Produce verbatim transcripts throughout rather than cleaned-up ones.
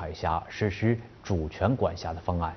海峡实施主权管辖的方案。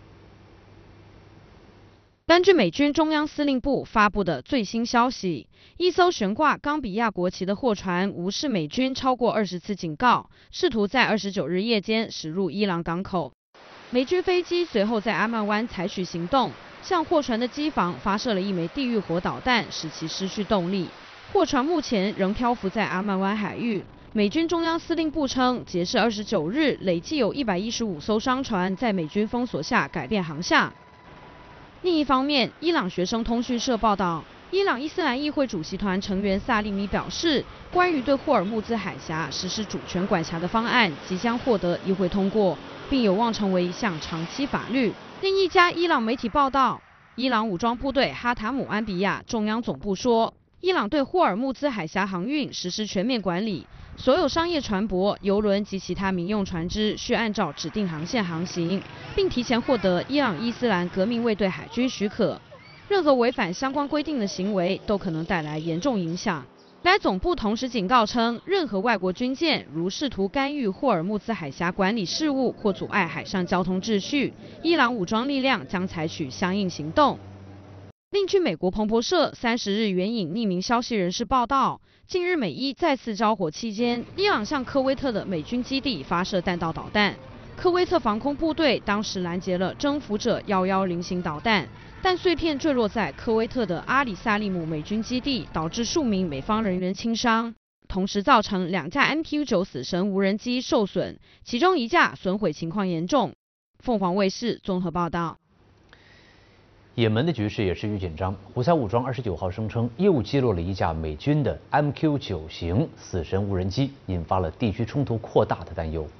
根据美军中央司令部发布的最新消息，一艘悬挂冈比亚国旗的货船无视美军超过二十次警告，试图在二十九日夜间驶入伊朗港口。美军飞机随后在阿曼湾采取行动，向货船的机房发射了一枚地狱火导弹，使其失去动力。货船目前仍漂浮在阿曼湾海域。美军中央司令部称，截至二十九日，累计有一百一十五艘商船在美军封锁下改变航向。另一方面，伊朗学生通讯社报道，伊朗伊斯兰议会主席团成员萨利米表示，关于对霍尔木兹海峡实施主权管辖的方案即将获得议会通过，并有望成为一项长期法律。另一家伊朗媒体报道，伊朗武装部队哈塔姆安比亚中央总部说，伊朗对霍尔木兹海峡航运实施全面管理，所有商业船舶、邮轮及其他民用船只需按照指定航线航行，并提前获得伊朗伊斯兰革命卫队海军许可。任何违反相关规定的行为都可能带来严重影响。该总部同时警告称，任何外国军舰如试图干预霍尔木兹海峡管理事务或阻碍海上交通秩序，伊朗武装力量将采取相应行动。另据美国彭博社三十日援引匿名消息人士报道，近日美伊再次交火期间，伊朗向科威特的美军基地发射弹道导弹。科威特防空部队当时拦截了征服者一一零型导弹，但碎片坠落在科威特的阿里萨利姆美军基地，导致数名美方人员轻伤，同时造成两架 M Q 九死神无人机受损，其中一架损毁情况严重。凤凰卫视综合报道。 也门的局势也持续紧张，胡塞武装二十九号声称又击落了一架美军的 M Q 九型死神无人机，引发了地区冲突扩大的担忧。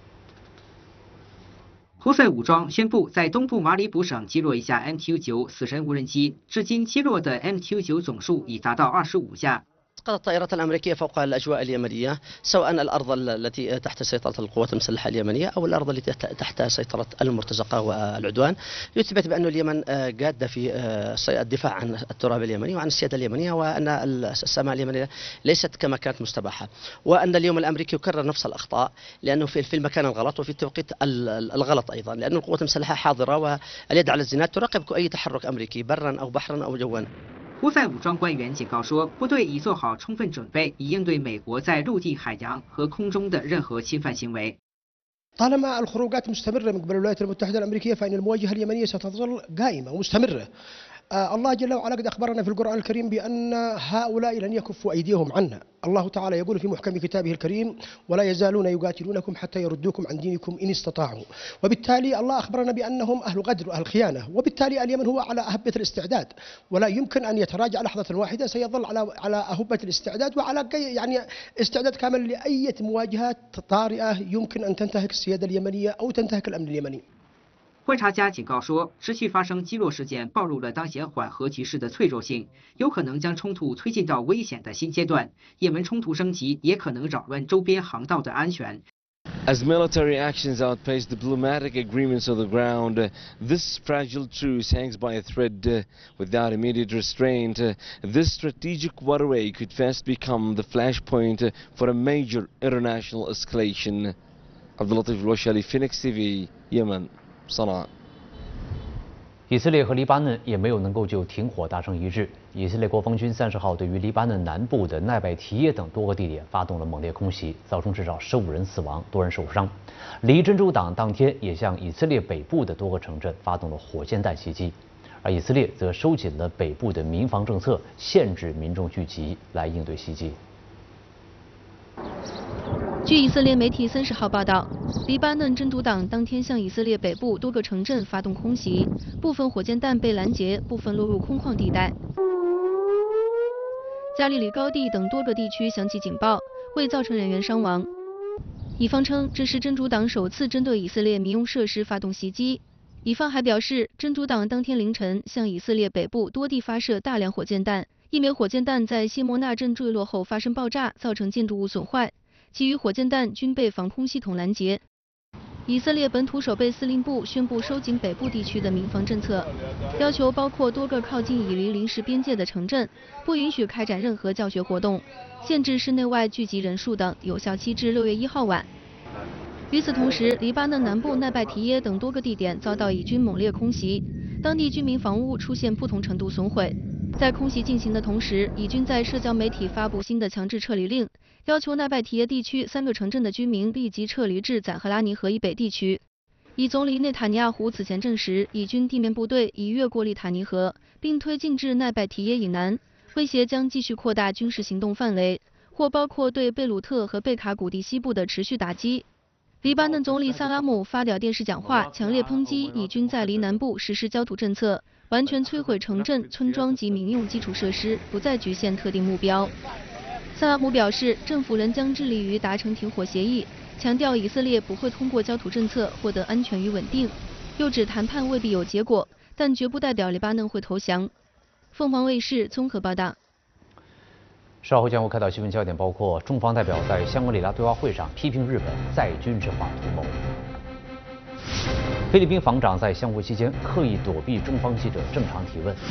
胡塞武装宣布在东部马里卜省击落一架 M Q 九死神无人机，至今击落的 M Q 九总数已达到二十五架。 أسقطت الطائرات الأمريكية فوق الأجواء اليمنية سواء الأرض التي تحت سيطرة القوات المسلحة اليمنية أو الأرض التي تحت سيطرة المرتزقة والعدوان، يثبت بأن اليمن جادة في الدفاع عن التراب اليمني وعن السيادة اليمنية، وأن السماء اليمنية ليست كما كانت مستباحة، وأن اليوم الأمريكي يكرر نفس الأخطاء لأنه في المكان الغلط وفي التوقيت الغلط أيضا، لأن القوات المسلحة حاضرة واليد على الزناد تراقب أي تحرك أمريكي برا أو بحرا أو جوا. 胡塞武装官员警告说，部队已做好充分准备，以应对美国在陆地、海洋和空中的任何侵犯行为。 طالما الخروجات مستمرة من قبل الولايات المتحدة الأمريكية فإن المواجهة اليمنية ستظل قائمة ومستمرة. الله جل وعلا قد أخبرنا في القرآن الكريم بأن هؤلاء لن يكفوا أيديهم عنا. الله تعالى يقول في محكم كتابه الكريم: ولا يزالون يقاتلونكم حتى يردوكم عن دينكم إن استطاعوا. وبالتالي الله أخبرنا بأنهم أهل غدر وأهل خيانة، وبالتالي اليمن هو على أهبة الاستعداد ولا يمكن أن يتراجع لحظة واحدة، سيظل على على أهبة الاستعداد وعلى يعني استعداد كامل لأي مواجهات طارئة يمكن أن تنتهك السيادة اليمنية أو تنتهك الأمن اليمني. 观察家警告说，持续发生击落事件暴露了当前缓和局势的脆弱性，有可能将冲突推进到危险的新阶段。也门冲突升级也可能扰乱周边航道的安全。 As military actions outpace diplomatic agreements on the ground, uh, this fragile truce hangs by a thread. Uh, without immediate restraint, uh, this strategic waterway could fast become the flashpoint uh, for a major international escalation. Abdulatif Al-Washali, Phoenix T V, Yemen. 以色列和黎巴嫩也没有能够就停火达成一致。以色列国防军三十号对于黎巴嫩南部的奈拜提耶等多个地点发动了猛烈空袭，造成至少十五人死亡，多人受伤。黎真主党当天也向以色列北部的多个城镇发动了火箭弹袭击，而以色列则收紧了北部的民防政策，限制民众聚集来应对袭击。 据以色列媒体三十号报道，黎巴嫩真主党当天向以色列北部多个城镇发动空袭，部分火箭弹被拦截，部分落入空旷地带。加利里高地等多个地区响起警报，未造成人员伤亡。以方称这是真主党首次针对以色列民用设施发动袭击。以方还表示，真主党当天凌晨向以色列北部多地发射大量火箭弹，一枚火箭弹在谢莫纳镇坠落后发生爆炸，造成建筑物损坏。 其余火箭弹均被防空系统拦截。以色列本土守备司令部宣布收紧北部地区的民防政策，要求包括多个靠近以黎临时边界的城镇不允许开展任何教学活动，限制室内外聚集人数等，有效期至六月一号晚。 与此同时，黎巴嫩南部奈拜提耶等多个地点遭到以军猛烈空袭，当地居民房屋出现不同程度损毁。在空袭进行的同时，以军在社交媒体发布新的强制撤离令，要求奈拜提耶地区三个城镇的居民立即撤离至宰赫拉尼河以北地区。以总理内塔尼亚胡此前证实，以军地面部队已越过利塔尼河，并推进至奈拜提耶以南，威胁将继续扩大军事行动范围，或包括对贝鲁特和贝卡谷地西部的持续打击。黎巴嫩总理萨拉姆发表电视讲话，强烈抨击以军在黎南部实施焦土政策，完全摧毁城镇、村庄及民用基础设施，不再局限特定目标。萨拉姆表示，政府仍将致力于达成停火协议，强调以色列不会通过焦土政策获得安全与稳定，又指谈判未必有结果，但绝不代表黎巴嫩会投降。凤凰卫视综合报道。 稍后将会看到新闻焦点，包括中方代表在香格里拉对话会上批评日本再军事化图谋；菲律宾防长在相会期间刻意躲避中方记者正常提问。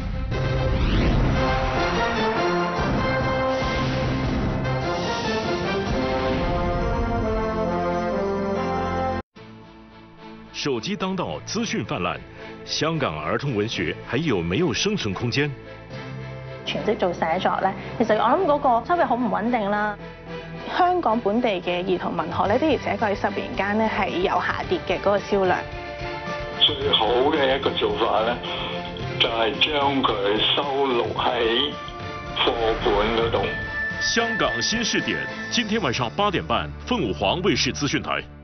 手机当道，资讯泛滥，香港兒童文學還有沒有生存空間？ 全職做寫作咧，其實我諗嗰個收入好唔穩定啦。香港本地嘅兒童文學咧，的而且確喺十年間咧係有下跌嘅嗰個銷量。 最好嘅一個做法咧，就係將佢收錄喺課本嗰度。 香港新視點，今天晚上八點半，鳳凰衛視資訊台。